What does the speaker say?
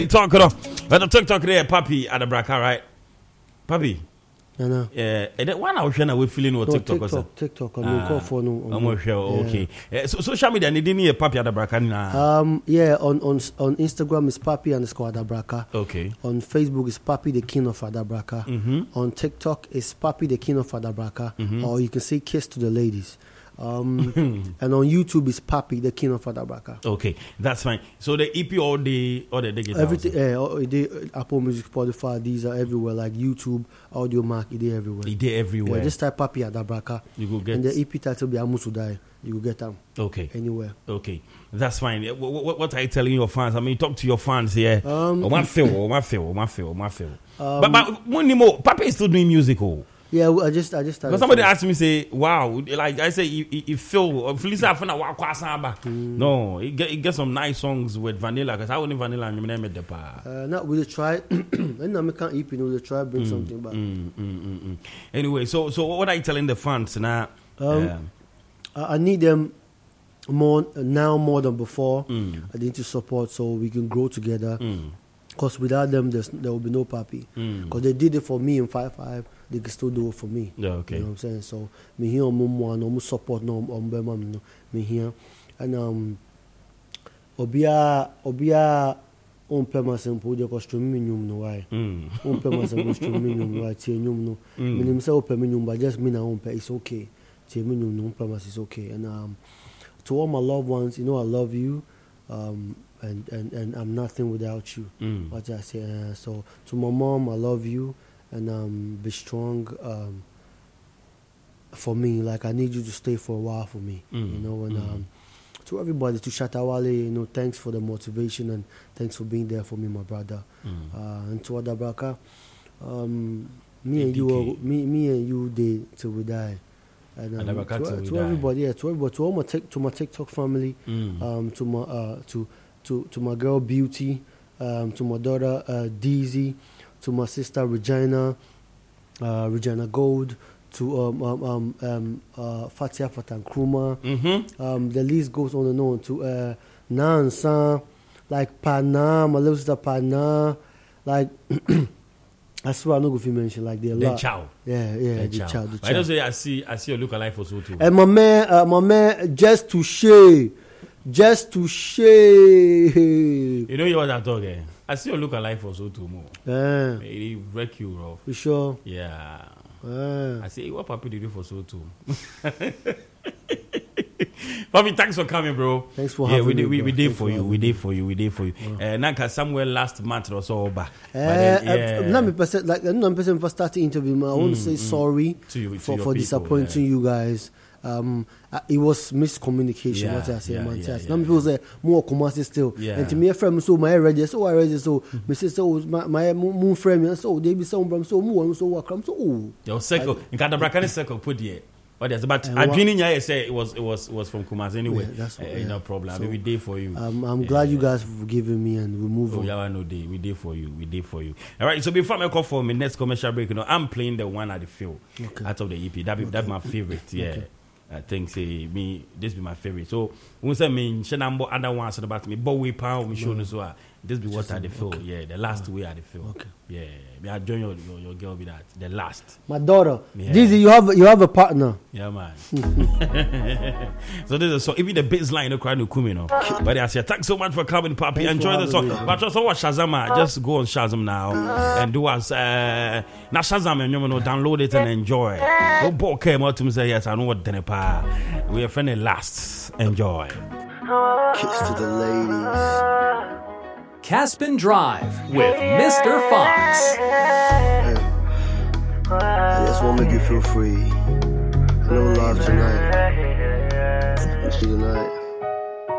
Talk it off. But the TikTok there, Papi at the Braka, right? Papi. No. Yeah, one I was trying to feeling what TikTok. I mean, call for no. I'm sure. Okay. So social media, they didn't hear Papi at the Braka. Yeah. On Instagram is Papi _Adabraka. Okay. On Facebook is Papi the King of Adabraka. On TikTok is Papi the King of Adabraka. Or you can say Kiss to the Ladies. And on YouTube is Papi the King of Adabraka. Okay, that's fine. So the EP all the everything, Apple Music, Spotify, these are everywhere. Like YouTube, Audio Mac, it is everywhere. It is everywhere. Yeah, just type Papi Adabraka. You will get. And the EP title be Amusudai. You will get them. Okay. Anywhere. Okay, that's fine. What are you telling your fans? I mean, talk to your fans here. One feel. But when more, Papi is still doing music. Yeah, I just started. But somebody asked me, say, wow, like I say, you feel, no, he get some nice songs with Vanilla, because I wouldn't Vanilla and you name it the pa. Not with the try, and I can't EP, with the try, bring something back. Anyway, so what are you telling the fans now? I need them more than before. I need to support so we can grow together. Because without them, there will be no Papi. Because they did it for me in 5-5, they can still do it for me. Yeah, okay. You know what I'm saying? So, me here on Mumwa, no support, no me here. And Obia on pema simple, they cost me no why. On pema simple, me no why, no. Me say open me but just me na on pay, it's okay. Me no pema is okay. And to all my loved ones, you know I love you. And I'm nothing without you. What I say. So to my mom, I love you, and be strong for me. Like I need you to stay for a while for me. You know, and to everybody, to Shatawale, you know, thanks for the motivation and thanks for being there for me, my brother. And to Adabraka, me and you, day till we die. And to everybody, yeah, to all my TikTok family, to my girl Beauty, to my daughter Deezy, to my sister Regina Gold, to Fatia Fatankruma. The list goes on and on. To Nansan, like Pana, my little sister Pana, like. I swear I'm not going to mention like they're a lot. Chow. Yeah, the chow. I don't say I see you look alike for so too. And my man, just to share. You know you what I'm talking. I see you look alike for so too more. Yeah. It wreck you rough. You sure? Yeah. I say what Papi did you for so too. Papi, thanks for coming, bro. Thanks for having me. We did for you. Nanka somewhere last month or so, but I'm for starting interview. I want to say sorry for disappointing you guys. It was miscommunication. What I say, man. Some people say more commercial still. And to me, a friend so my ready, so I ready, so my sister was my moon friend, so they be some so more, so what comes so. Your circle, in Kadabraka circle put here. But I didn't say it was from Kumasi anyway. Yeah, that's what, no problem. So, we did for you. I'm glad you guys have forgiven me and we move on. Yeah, no day. We did for you. All right. So before I call for my next commercial break, I'm playing the one at the field out of the EP. That's my favorite. Yeah. Okay. I think this be my favorite. So when say me Shenambo other ones about me, but we pound me show so this be what I feel. Yeah, the last way I feel. Okay. Yeah. I join your girl with that. The last. My daughter. Yeah. Dizzy, you have a partner. Yeah, man. So this is so even the baseline crying to come, you know. But I say thanks so much for coming, Papi. Enjoy the song. But just watch Shazam. Just go on Shazam now and do us now Shazam and you know download it and enjoy. Oh boy came out to me say yes, I know what Denepa. We are friendly last. Enjoy. Kiss to the ladies. Caspin Drive with Mr. Fox. I just want to make you feel free. No love tonight. See tonight.